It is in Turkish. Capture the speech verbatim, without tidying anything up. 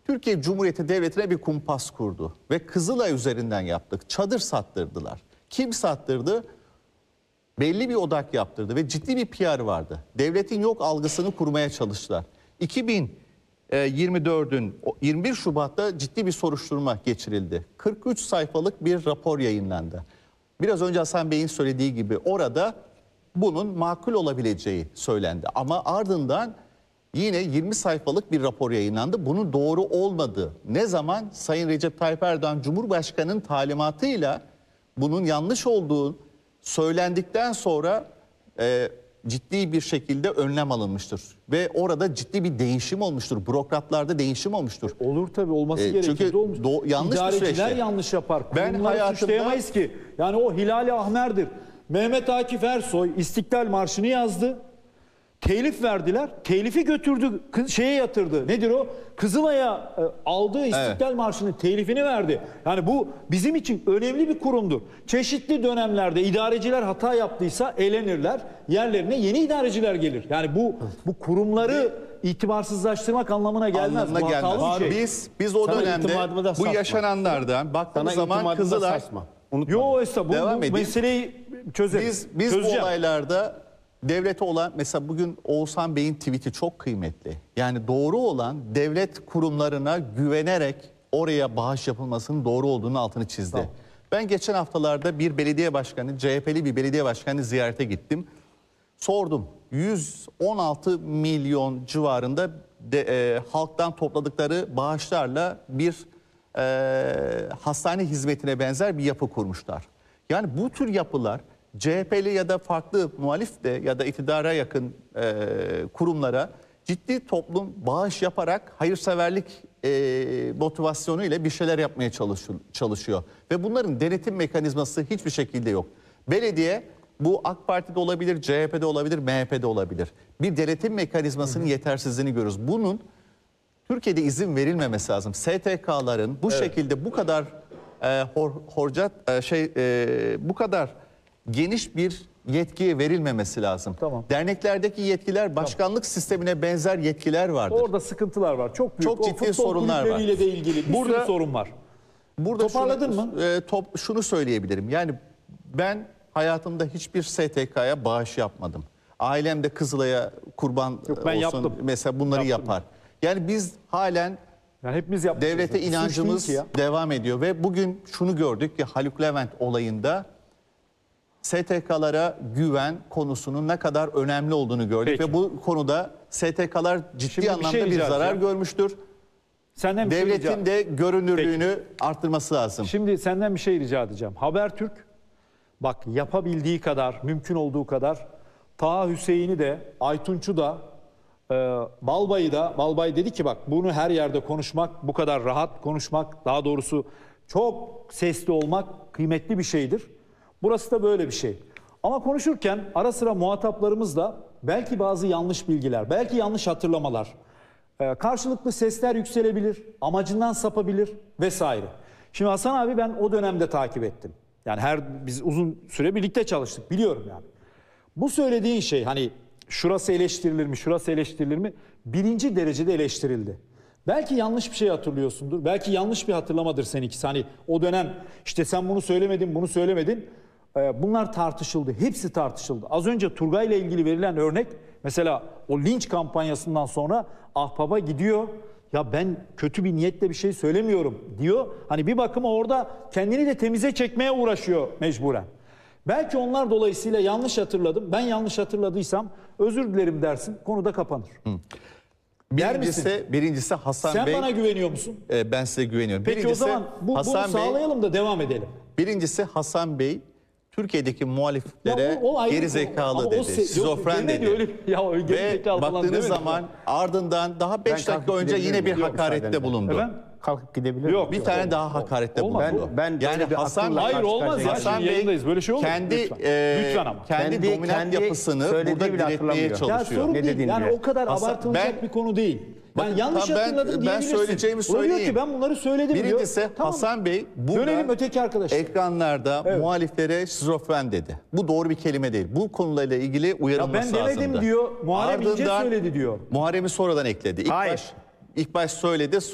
Türkiye Cumhuriyeti Devleti'ne bir kumpas kurdu ve Kızılay üzerinden yaptık. Çadır sattırdılar. Kim sattırdı? Belli bir odak yaptırdı ve ciddi bir P R vardı. Devletin yok algısını kurmaya çalıştılar. iki bin yirmi dördün yirmi bir Şubat'ta ciddi bir soruşturma geçirildi. kırk üç sayfalık bir rapor yayınlandı. Biraz önce Hasan Bey'in söylediği gibi orada bunun makul olabileceği söylendi. Ama ardından yine yirmi sayfalık bir rapor yayınlandı. Bunun doğru olmadığı, ne zaman Sayın Recep Tayyip Erdoğan Cumhurbaşkanı'nın talimatıyla bunun yanlış olduğu söylendikten sonra e, ciddi bir şekilde önlem alınmıştır. Ve orada ciddi bir değişim olmuştur. Bürokratlarda değişim olmuştur. Olur tabii, olması E, gerekir. çünkü olmuş. do- yanlış bir İdareciler süreçte. yanlış yapar. Ben Kurumları hayatımda- suçlayamayız ki. Yani o Hilal-i Ahmer'dir. Mehmet Akif Ersoy İstiklal Marşı'nı yazdı. Telif verdiler. Telifi götürdü, kı- şeye yatırdı. Nedir o? Kızılay'a e, aldığı İstiklal Evet. Marşı'nın telifini verdi. Yani bu bizim için önemli bir kurumdur. Çeşitli dönemlerde idareciler hata yaptıysa elenirler. Yerlerine yeni idareciler gelir. Yani bu bu kurumları itibarsızlaştırmak anlamına gelmez. Anlamına Bu hatalı gelmez. bir şey. Biz biz o Sana dönemde itimadımı da bu satma. yaşananlardan baktığımız Sana zaman itimadımı da Kızılay sarsma. Unutma. Yo estağfurullah. Devam Bu, bu edeyim. meseleyi çözeriz. Biz biz bu Çözeceğim. olaylarda devlete olan, mesela bugün Oğuzhan Bey'in tweet'i çok kıymetli. Yani doğru olan devlet kurumlarına güvenerek oraya bağış yapılmasının doğru olduğunu altını çizdi. Tamam. Ben geçen haftalarda bir belediye başkanı, C H P'li bir belediye başkanı ziyarete gittim. Sordum. yüz on altı milyon civarında de, e, halktan topladıkları bağışlarla bir e, hastane hizmetine benzer bir yapı kurmuşlar. Yani bu tür yapılar C H P'li ya da farklı muhalif de ya da iktidara yakın e, kurumlara ciddi toplum bağış yaparak hayırseverlik e, motivasyonu ile bir şeyler yapmaya çalışıyor, çalışıyor. Ve bunların denetim mekanizması hiçbir şekilde yok. Belediye, bu AK Parti'de olabilir, C H P'de olabilir, M H P'de olabilir. Bir denetim mekanizmasının yetersizliğini görüyoruz. Bunun Türkiye'de izin verilmemesi lazım. S T K'ların bu şekilde bu kadar e, hor, horcat e, şey e, bu kadar geniş bir yetkiye verilmemesi lazım. Tamam. Derneklerdeki yetkiler başkanlık sistemine benzer yetkiler vardır. Orada sıkıntılar var. Çok büyük. Çok O ciddi futbol sorunlar var. kulüpleriyle de ilgili bir Burada- sürü sorun var. Burada Toparladın şunu, mı? e, top, şunu söyleyebilirim. Yani ben hayatımda hiçbir S T K'ya bağış yapmadım. Ailem de Kızılay'a kurban Yok, ben olsun yaptım. mesela bunları Yaptım. yapar. Yani biz halen Yani hepimiz yapmışız. devlete Suç değil inancımız ki ya. devam ediyor ve bugün şunu gördük ki Haluk Levent olayında S T K'lara güven konusunun ne kadar önemli olduğunu gördük Peki. ve bu konuda S T K'lar ciddi Şimdi bir anlamda şey bir rica zarar edeceğim. görmüştür. Senden bir şey rica- Devletin de görünürlüğünü arttırması lazım. Şimdi senden bir şey rica edeceğim. Habertürk bak yapabildiği kadar, mümkün olduğu kadar Taha Hüseyin'i de, Aytunç'u da, e, Balbay'ı da, Balbay dedi ki bak bunu her yerde konuşmak, bu kadar rahat konuşmak, daha doğrusu çok sesli olmak kıymetli bir şeydir. Burası da böyle bir şey. Ama konuşurken ara sıra muhataplarımızla belki bazı yanlış bilgiler, belki yanlış hatırlamalar, e, karşılıklı sesler yükselebilir, amacından sapabilir vesaire. Şimdi Hasan abi ben o dönemde takip ettim. Yani her biz uzun süre birlikte çalıştık, biliyorum yani. Bu söylediğin şey hani şurası eleştirilir mi, şurası eleştirilir mi? Birinci derecede eleştirildi. Belki yanlış bir şey hatırlıyorsundur. Belki yanlış bir hatırlamadır seninkisi. Hani o dönem işte sen bunu söylemedin, bunu söylemedin. Ee, bunlar tartışıldı. Hepsi tartışıldı. Az önce Turgay ile ilgili verilen örnek mesela o linç kampanyasından sonra Ahbap'a gidiyor. Ya ben kötü bir niyetle bir şey söylemiyorum diyor. Hani bir bakıma orada kendini de temize çekmeye uğraşıyor mecburen. Belki onlar dolayısıyla yanlış hatırladım. Ben yanlış hatırladıysam özür dilerim dersin. Konu da kapanır. Der misin? Birincisi, birincisi Hasan Sen Bey. bana güveniyor musun? e, ben size güveniyorum. Peki birincisi, o zaman bu, Hasan bunu Bey, sağlayalım da devam edelim. birincisi Hasan Bey Türkiye'deki Ya muhaliflere o- o ayrı geri konu. zekalı Ama o dedi, se- yok, şizofren demedi dedi. öyle- ya öyle geri Ve zekalı falan baktığınız demedi. zaman ardından daha beş Ben dakika kalkıp önce gidebilir yine bir miyim? Yok, hakarette müsaadenle. bulundu. Efendim? Kalkıp gidebilir Yok, miyim? Bir tane daha hakarette Olmaz. bulundu. Ben- ben yani böyle bir Hasan akılla Bey, Hayır olmaz ya. Hasan Şimdi Bey yayındayız. Böyle şey olur mu? kendi Lütfen. e, Lütfen ama. kendi, Kendi- dominant kendi yapısını söylediği burada bile diretmeye hatırlamıyor. Ya çalışıyor. sorun Ne değil. dediğini Yani bile. o kadar Hasan- abartılacak ben- bir konu değil. Yani Bakın, yanlış tamam, ben- hatırladım ben diyebilirsin. söyleyeceğimi O diyor söyleyeyim. ki ben bunları söyledim diyor. Birincisi Tamam. Hasan Bey burada Dönelim öteki arkadaşlar. ekranlarda Evet. muhaliflere şizofren dedi. Bu doğru bir kelime değil. Bu konuyla ilgili Ya uyarılması ben lazımdı. demedim diyor. Muharrem İnce Ardından söyledi diyor. Muharrem'i sonradan ekledi. İlk Hayır. baş, ilk baş söyledi.